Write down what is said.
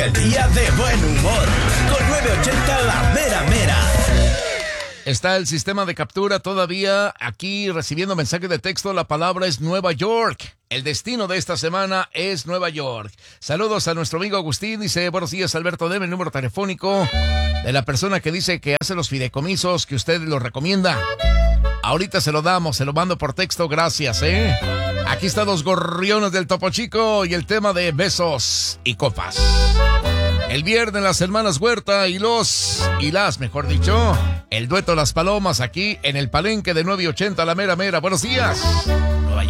El día de buen humor, con 980 La Mera Mera. Está el sistema de captura todavía aquí recibiendo mensaje de texto. La palabra es Nueva York. El destino de esta semana es Nueva York. Saludos a nuestro amigo Agustín. Dice, buenos días, Alberto. Deme el número telefónico de la persona que dice que hace los fideicomisos, que usted lo recomienda. Ahorita se lo damos, se lo mando por texto. Gracias, Aquí están los gorriones del Topo Chico y el tema de besos y copas. El viernes las hermanas Huerta y las, mejor dicho, el dueto Las Palomas aquí en el Palenque de 980 La Mera Mera. Buenos días.